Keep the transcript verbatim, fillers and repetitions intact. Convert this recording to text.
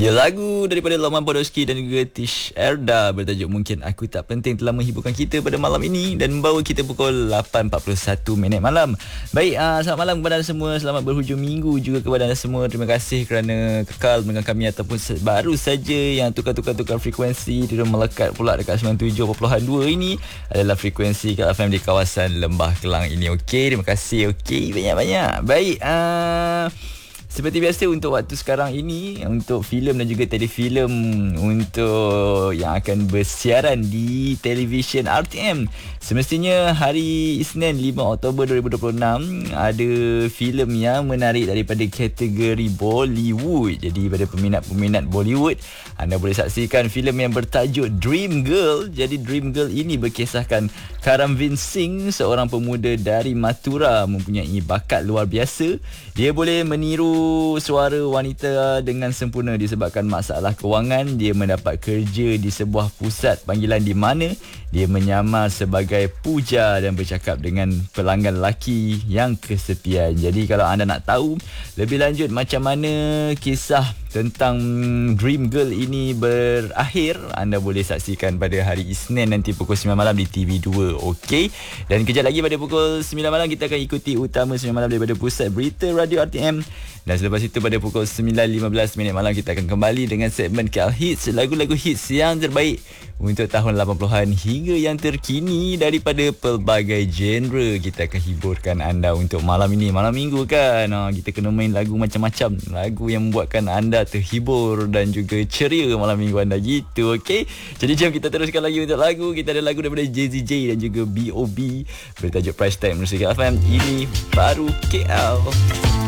Ya, lagu daripada Loman Podolski dan juga Tish Erda bertajuk Mungkin Aku Tak Penting telah menghiburkan kita pada malam ini dan membawa kita pukul lapan empat puluh satu minit malam. Baik, uh, selamat malam kepada anda semua. Selamat berhujung minggu juga kepada anda semua. Terima kasih kerana kekal dengan kami ataupun baru saja yang tukar-tukar-tukar frekuensi dia melekat pula dekat sembilan puluh tujuh perpuluhan dua ini adalah frekuensi K F M di kawasan Lembah Kelang ini. Okey, terima kasih. Okey, banyak-banyak. Baik, uh, seperti biasa untuk waktu sekarang ini, untuk filem dan juga telefilm untuk yang akan bersiaran di televisyen R T M. Semestinya hari Isnin lima Oktober dua ribu dua puluh enam ada filem yang menarik daripada kategori Bollywood. Jadi pada peminat-peminat Bollywood, anda boleh saksikan filem yang bertajuk Dream Girl. Jadi Dream Girl ini berkisahkan Karamveer Singh, seorang pemuda dari Mathura mempunyai bakat luar biasa. Dia boleh meniru suara wanita dengan sempurna disebabkan masalah kewangan. Dia mendapat kerja di sebuah pusat panggilan di mana dia menyamar sebagai puja dan bercakap dengan pelanggan lelaki yang kesepian. Jadi kalau anda nak tahu lebih lanjut macam mana kisah tentang Dream Girl ini berakhir, anda boleh saksikan pada hari Isnin nanti pukul sembilan malam di T V dua. Okey. Dan kejap lagi pada pukul sembilan malam kita akan ikuti utama sembilan malam daripada Pusat Berita Radio R T M. Dan selepas itu pada pukul sembilan lima belas minit malam kita akan kembali dengan segmen K L Hits, lagu-lagu hits yang terbaik untuk tahun lapan puluhan hingga yang terkini daripada pelbagai genre. Kita akan hiburkan anda untuk malam ini, malam minggu kan. Ha, kita kena main lagu macam-macam, lagu yang membuatkan anda terhibur dan juga ceria malam minggu anda gitu. Okey, jadi jom kita teruskan lagi untuk lagu. Kita ada lagu daripada J Z J dan juga B O B bertajuk Price Tag. Musik K F M, ini baru K L.